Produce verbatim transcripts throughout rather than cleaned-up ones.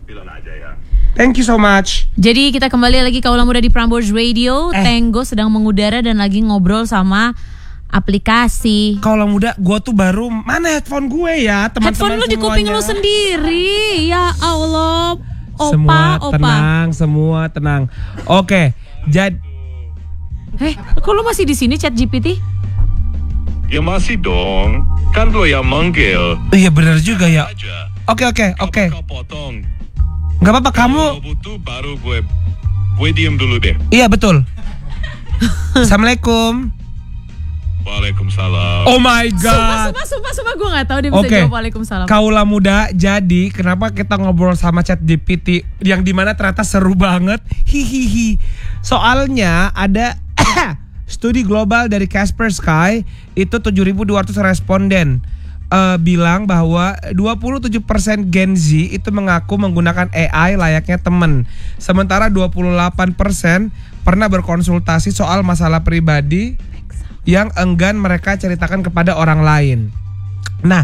Bilang aja ya. Thank you so much. Jadi kita kembali lagi Kaula Muda di Prambors Radio. Eh. Tenggo sedang mengudara dan lagi ngobrol sama aplikasi. Kaula Muda, gue tuh baru mana headphone gue ya, teman-teman Headphone lu di semuanya. kuping lu sendiri. Ya Allah. Opa, Semua opa. tenang, semua tenang. Oke, jadi Eh, kok lu masih di sini Chat G P T? Ya masih dong. Kan lo yang manggil. iya benar juga ya. Aja. Oke oke oke. Kau potong. Nggak apa-apa Kalau kamu. lo butuh baru gue gue diem dulu deh. Iya betul. Assalamualaikum. Waalaikumsalam. Oh my Sumpah, god. sumpah, sumpah, sumpah gue gak tahu dia bisa Oke. jawab Waalaikumsalam. Kaula Muda, jadi kenapa kita ngobrol sama Chat G P T yang dimana ternyata seru banget. Hihihi. Soalnya ada studi global dari Kaspersky itu tujuh ribu dua ratus responden uh, bilang bahwa dua puluh tujuh persen Gen Z itu mengaku menggunakan A I layaknya teman. Sementara dua puluh delapan persen pernah berkonsultasi soal masalah pribadi yang enggan mereka ceritakan kepada orang lain. Nah,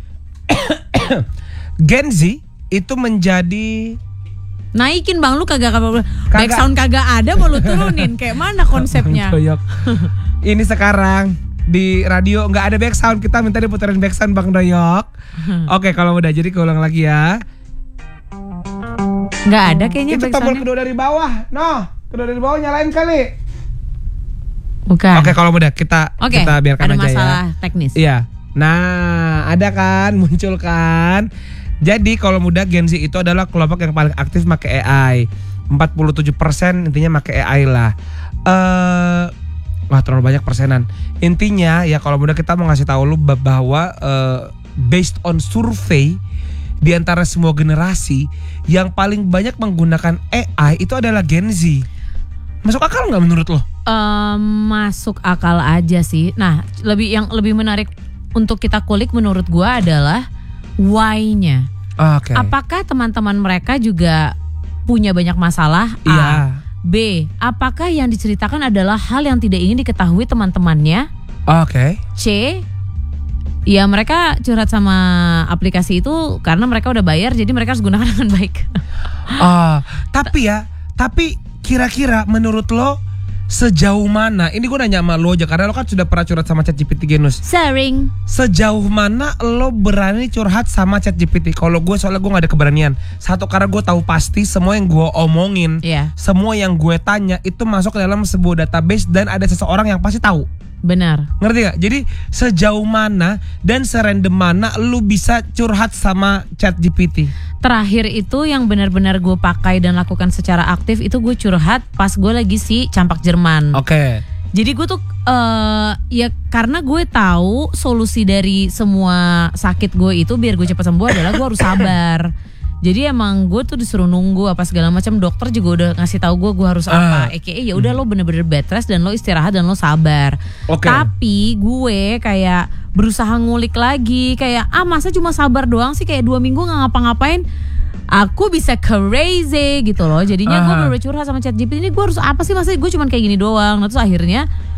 Gen Z itu menjadi Naikin bang, lu kagak kagak Kagak. back sound kagak ada mau lu turunin. Kayak mana konsepnya? Bang Doyok. Ini sekarang di radio nggak ada back sound, kita minta diputerin back sound Bang Doyok. Oke, kalau udah jadi keulang lagi ya. Nggak ada kayaknya Itu back tombol soundnya. kedua dari bawah. Noh, kedua dari bawah nyalain kali. Bukan. Oke, kalau udah kita Oke, kita biarkan ada aja masalah ya. teknis. Iya. Nah, ada kan muncul kan. Jadi kalau muda Gen Z itu adalah kelompok yang paling aktif pakai A I. empat puluh tujuh persen intinya pakai A I lah. Eh wah terlalu banyak persenan. Intinya ya kalau muda kita mau ngasih tahu lu bahwa uh, based on survei di antara semua generasi yang paling banyak menggunakan A I itu adalah Gen Z. Masuk akal nggak menurut lo? Um, masuk akal aja sih. Nah, lebih yang lebih menarik untuk kita kulik menurut gua adalah why-nya. Oke. Apakah teman-teman mereka juga punya banyak masalah? A. Iya. B. Apakah yang diceritakan adalah hal yang tidak ingin diketahui teman-temannya? Oke. C. Ya mereka curhat sama aplikasi itu karena mereka udah bayar, jadi mereka harus gunakan dengan baik. Ah, tapi ya, tapi kira-kira menurut lo sejauh mana? Ini gue nanya sama lo aja karena lo kan sudah pernah curhat sama Chat G P T Genus. Sharing. Sejauh mana lo berani curhat sama Chat G P T? Kalau gue soalnya gue gak ada keberanian. Satu karena gue tahu pasti semua yang gue omongin, Iya. semua yang gue tanya itu masuk ke dalam sebuah database dan ada seseorang yang pasti tahu. Benar. Ngerti gak? Jadi sejauh mana dan serandom mana lo bisa curhat sama Chat G P T? Terakhir itu yang benar-benar gue pakai dan lakukan secara aktif itu gue curhat pas gue lagi si campak Jerman. Oke. Jadi gue tuh uh, ya karena gue tahu solusi dari semua sakit gue itu biar gue cepat sembuh adalah gue harus sabar. Jadi emang gue tuh disuruh nunggu apa segala macam, dokter juga udah ngasih tahu gue gue harus apa. Ah. Aka ya udah lo bener-bener bed rest dan lo istirahat dan lo sabar. Oke. Tapi gue kayak berusaha ngulik lagi kayak ah masa cuma sabar doang sih, kayak dua minggu nggak ngapa-ngapain aku bisa crazy gitu loh. Jadinya gue Ah. bener-bener curhat sama Chat G P T, ini gue harus apa sih, masa gue cuma kayak gini doang. Nah terus akhirnya